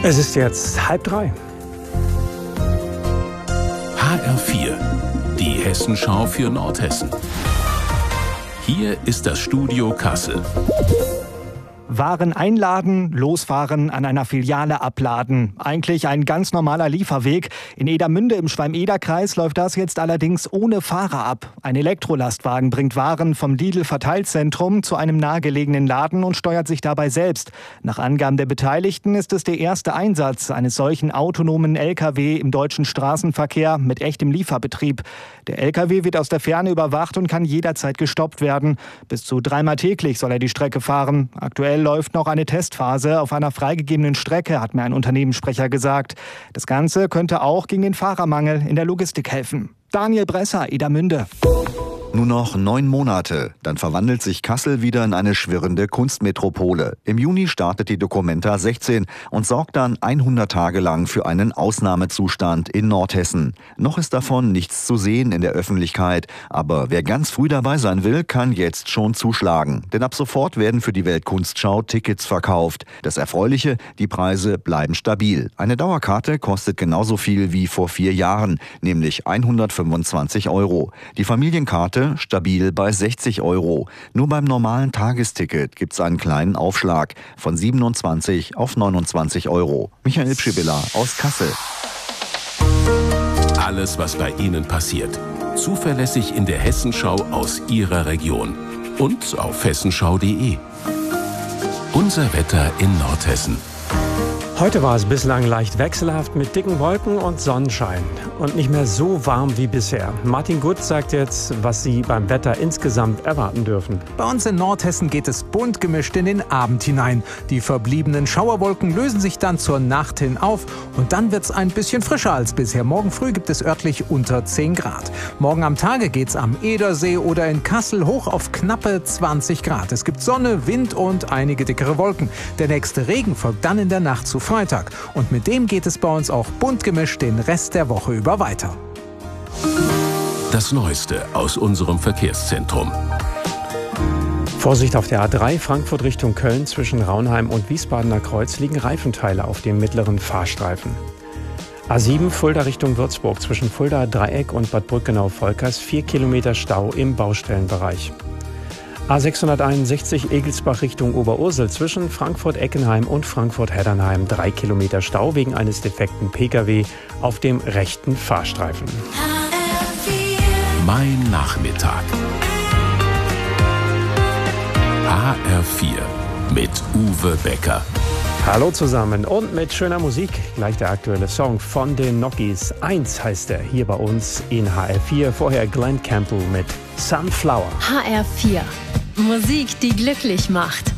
Es ist jetzt 2:30. HR4, die Hessenschau für Nordhessen. Hier ist das Studio Kassel. Waren einladen, losfahren, an einer Filiale abladen. Eigentlich ein ganz normaler Lieferweg. In Edermünde im Schwalm-Eder-Kreis läuft das jetzt allerdings ohne Fahrer ab. Ein Elektrolastwagen bringt Waren vom Lidl-Verteilzentrum zu einem nahegelegenen Laden und steuert sich dabei selbst. Nach Angaben der Beteiligten ist es der erste Einsatz eines solchen autonomen LKW im deutschen Straßenverkehr mit echtem Lieferbetrieb. Der LKW wird aus der Ferne überwacht und kann jederzeit gestoppt werden. Bis zu 3-mal täglich soll er die Strecke fahren. Aktuell läuft noch eine Testphase auf einer freigegebenen Strecke, hat mir ein Unternehmenssprecher gesagt. Das Ganze könnte auch gegen den Fahrermangel in der Logistik helfen. Daniel Bresser, Edermünde. Nur noch 9 Monate, dann verwandelt sich Kassel wieder in eine schwirrende Kunstmetropole. Im Juni startet die Documenta 16 und sorgt dann 100 Tage lang für einen Ausnahmezustand in Nordhessen. Noch ist davon nichts zu sehen in der Öffentlichkeit, aber wer ganz früh dabei sein will, kann jetzt schon zuschlagen. Denn ab sofort werden für die Weltkunstschau Tickets verkauft. Das Erfreuliche, die Preise bleiben stabil. Eine Dauerkarte kostet genauso viel wie vor 4 Jahren, nämlich 125 €. Die Familienkarte stabil bei 60 €. Nur beim normalen Tagesticket gibt es einen kleinen Aufschlag von 27 auf 29 €. Michael Pschibilla aus Kassel. Alles, was bei Ihnen passiert. Zuverlässig in der Hessenschau aus Ihrer Region. Und auf hessenschau.de. Unser Wetter in Nordhessen. Heute war es bislang leicht wechselhaft mit dicken Wolken und Sonnenschein und nicht mehr so warm wie bisher. Martin Gut sagt jetzt, was Sie beim Wetter insgesamt erwarten dürfen. Bei uns in Nordhessen geht es bunt gemischt in den Abend hinein. Die verbliebenen Schauerwolken lösen sich dann zur Nacht hin auf und dann wird es ein bisschen frischer als bisher. Morgen früh gibt es örtlich unter 10 Grad. Morgen am Tage geht es am Edersee oder in Kassel hoch auf knappe 20 Grad. Es gibt Sonne, Wind und einige dickere Wolken. Der nächste Regen folgt dann in der Nacht zu Freitag. Und mit dem geht es bei uns auch bunt gemischt den Rest der Woche über weiter. Das Neueste aus unserem Verkehrszentrum. Vorsicht auf der A3 Frankfurt Richtung Köln zwischen Raunheim und Wiesbadener Kreuz liegen Reifenteile auf dem mittleren Fahrstreifen. A7 Fulda Richtung Würzburg zwischen Fulda Dreieck und Bad Brückenau-Volkers 4 Kilometer Stau im Baustellenbereich. A661 Egelsbach Richtung Oberursel zwischen Frankfurt-Eckenheim und Frankfurt-Heddernheim 3 Kilometer Stau wegen eines defekten Pkw auf dem rechten Fahrstreifen. Mein Nachmittag. HR4 mit Uwe Becker. Hallo zusammen und mit schöner Musik. Gleich der aktuelle Song von den Nockies. 1 heißt er hier bei uns in HR4. Vorher Glenn Campbell mit Sunflower. HR4. Musik, die glücklich macht.